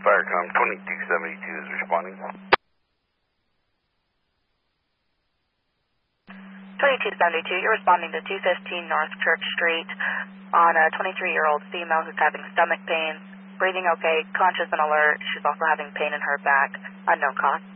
Firecom 2272 is responding. 2272, you're responding to 215 North Church Street on a 23-year-old female who's having stomach pain, breathing okay, conscious and alert. She's also having pain in her back. Unknown cause.